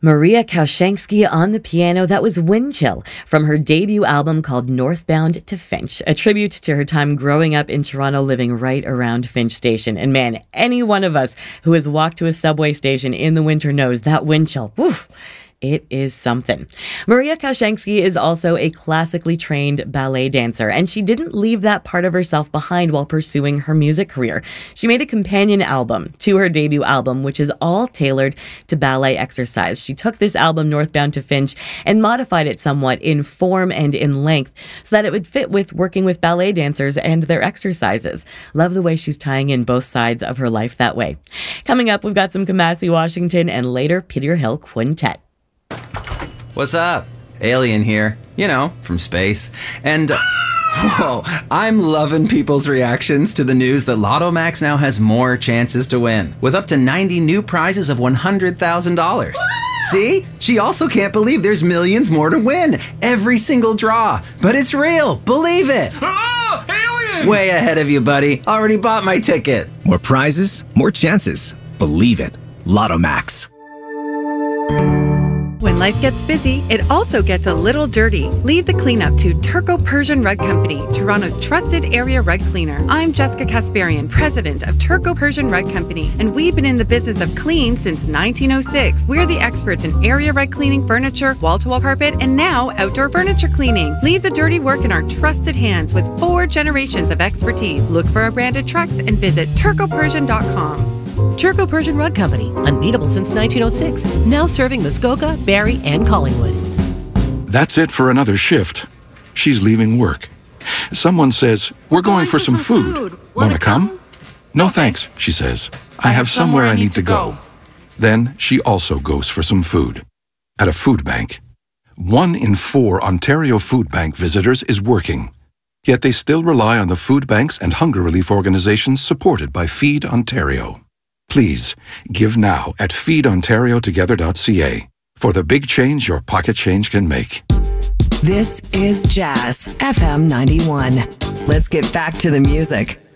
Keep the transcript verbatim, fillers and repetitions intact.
Maria Kaushansky on the piano. That was Wind Chill from her debut album called Northbound to Finch, a tribute to her time growing up in Toronto, living right around Finch Station. And man, any one of us who has walked to a subway station in the winter knows that wind chill, woof, it is something. Maria Kaushansky is also a classically trained ballet dancer, and she didn't leave that part of herself behind while pursuing her music career. She made a companion album to her debut album, which is all tailored to ballet exercise. She took this album, Northbound to Finch, and modified it somewhat in form and in length so that it would fit with working with ballet dancers and their exercises. Love the way she's tying in both sides of her life that way. Coming up, we've got some Kamasi Washington and later Peter Hill Quintet. What's up? Alien here, you know, from space. And, uh, whoa, I'm loving people's reactions to the news that Lotto Max now has more chances to win, with up to ninety new prizes of one hundred thousand dollars. See? She also can't believe there's millions more to win, every single draw. But it's real, believe it. Oh, alien! Way ahead of you, buddy. Already bought my ticket. More prizes, more chances. Believe it. Lotto Max. When life gets busy, it also gets a little dirty. Leave the cleanup to Turco Persian Rug Company, Toronto's trusted area rug cleaner. I'm Jessica Kasparian, president of Turco Persian Rug Company, and we've been in the business of clean since nineteen oh six. We're the experts in area rug cleaning, furniture, wall-to-wall carpet, and now outdoor furniture cleaning. Leave the dirty work in our trusted hands with four generations of expertise. Look for our branded trucks and visit turco persian dot com. Turco Persian Rug Company, unbeatable since nineteen oh six, now serving Muskoka, Barrie, and Collingwood. That's it for another shift. She's leaving work. Someone says, "We're going, going for, for some, some food. food. Wanna come? come?" "No thanks," she says. "I, I have somewhere, somewhere I need to go. go." Then she also goes for some food. At a food bank. One in four Ontario Food Bank visitors is working. Yet they still rely on the food banks and hunger relief organizations supported by Feed Ontario. Please, give now at feed ontario together dot c a for the big change your pocket change can make. This is Jazz F M ninety-one. Let's get back to the music.